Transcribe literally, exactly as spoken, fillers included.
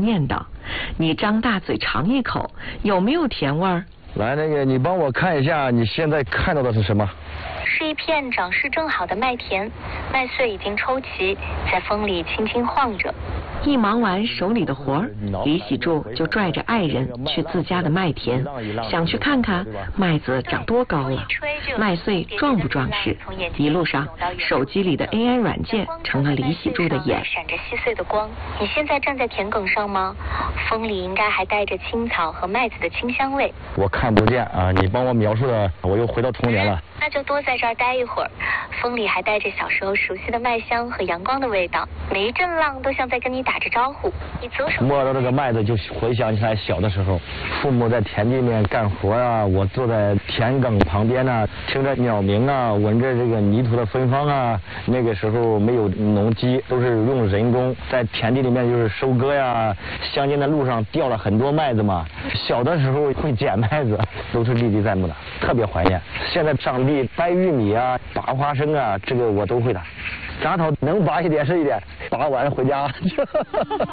念叨：“你张大嘴尝一口，有没有甜味儿？” 来，那个你帮我看一下，你现在看到的是什么？ 是一片长势正好的麦田，麦穗已经抽齐，在风里轻轻晃着。 一忙完手里的活儿，李喜柱就拽着爱人去自家的麦田，想去看看麦子长多高了，麦穗壮不壮实。一路上，手机里的 A I 软件成了李喜柱的眼。 闪着细碎的光。你现在站在田埂上吗？风里应该还带着青草和麦子的清香味。 我看不见啊，你帮我描述的，我又回到童年了。 那就多在这儿待一会儿，风里还带着小时候熟悉的麦香和阳光的味道，每一阵浪都像在跟你打着招呼。你左手摸到这个麦子，就回想起来小的时候，父母在田地里面干活啊，我坐在田埂旁边啊，听着鸟鸣啊，闻着这个泥土的芬芳啊。那个时候没有农机，都是用人工在田地里面就是收割呀，乡间的路上掉了很多麦子嘛。小的时候会捡麦子，都是历历在目的，特别怀念。现在上地掰玉米啊，拔花生啊，这个我都会的。杂草能拔一点是一点，拔完回家。